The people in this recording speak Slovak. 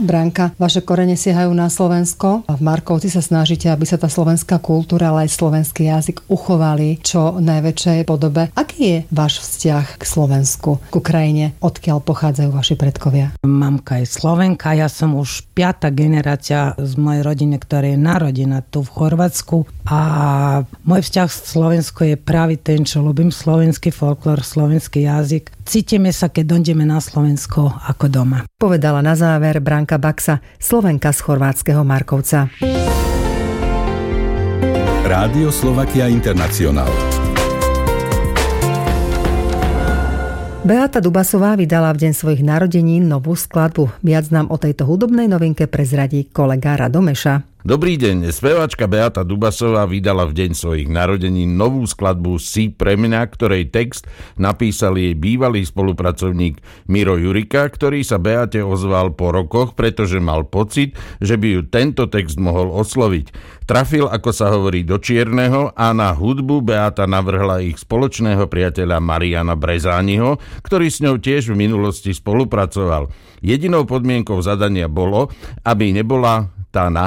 Branka, vaše korene siahajú na Slovensko a v Markovci sa snažíte, aby sa tá slovenská kultúra, ale aj slovenský jazyk uchovali čo najväčšej podobe. Aký je váš vzťah k Slovensku, k Ukrajine? Odkiaľ pochádzajú vaši predkovia? Mamka je Slovenka, ja som už 5. generácia z mojej rodiny, ktorá je narodená tu v Chorvátsku a môj vzťah k Slovensku je práve ten, čo ľúbim slovenský folklór, slovenský jazyk. Cítime sa, keď dojdeme na Slovensko ako doma. Povedala na záver Branka Baxa, Slovenka z chorvátskeho Markovca. Rádio Slovakia International. Beata Dubasová vydala v deň svojich narodenín novú skladbu. Viac nám o tejto hudobnej novinke prezradí kolega Rado Meša. Dobrý deň, speváčka Beata Dubasová vydala v deň svojich narodenín novú skladbu Si pre mňa, ktorej text napísal jej bývalý spolupracovník Miro Jurika, ktorý sa Beate ozval po rokoch, pretože mal pocit, že by ju tento text mohol osloviť. Trafil, ako sa hovorí, do čierneho a na hudbu Beata navrhla ich spoločného priateľa Mariana Brezániho, ktorý s ňou tiež v minulosti spolupracoval. Jedinou podmienkou zadania bolo, aby nebola tá